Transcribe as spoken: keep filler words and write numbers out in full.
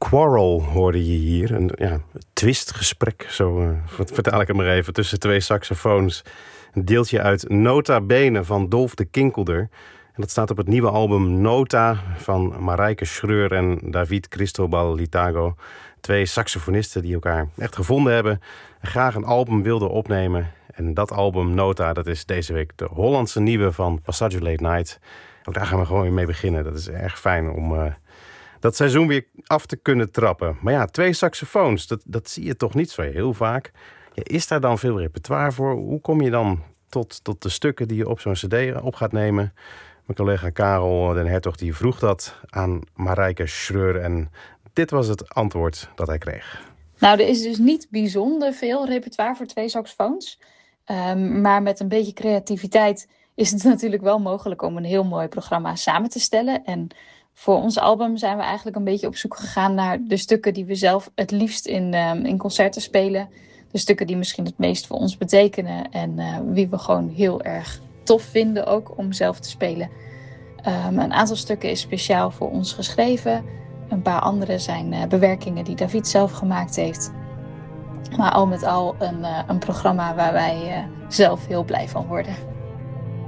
Quarrel hoorde je hier. Een ja, twistgesprek, zo uh, vertaal ik het maar even, tussen twee saxofoons. Een deeltje uit Nota Bene van Dolf de Kinkelder. En dat staat op het nieuwe album Nota van Marijke Schreur en David Cristobal Litago. Twee saxofonisten die elkaar echt gevonden hebben en graag een album wilden opnemen. En dat album Nota, dat is deze week de Hollandse nieuwe van Passaggio Late Night. Ook daar gaan we gewoon mee beginnen. Dat is erg fijn om uh, dat seizoen weer af te kunnen trappen. Maar ja, twee saxofoons, dat, dat zie je toch niet zo heel vaak. Ja, is daar dan veel repertoire voor? Hoe kom je dan tot, tot de stukken die je op zo'n cd op gaat nemen? Mijn collega Karel den Hertog die vroeg dat aan Marijke Schreur. En dit was het antwoord dat hij kreeg. Nou, er is dus niet bijzonder veel repertoire voor twee saxofoons. Um, maar met een beetje creativiteit is het natuurlijk wel mogelijk om een heel mooi programma samen te stellen. En voor ons album zijn we eigenlijk een beetje op zoek gegaan naar de stukken die we zelf het liefst in, um, in concerten spelen. De stukken die misschien het meest voor ons betekenen en uh, wie we gewoon heel erg tof vinden ook om zelf te spelen. Um, een aantal stukken is speciaal voor ons geschreven. Een paar andere zijn uh, bewerkingen die David zelf gemaakt heeft. Maar al met al een, uh, een programma waar wij uh, zelf heel blij van worden.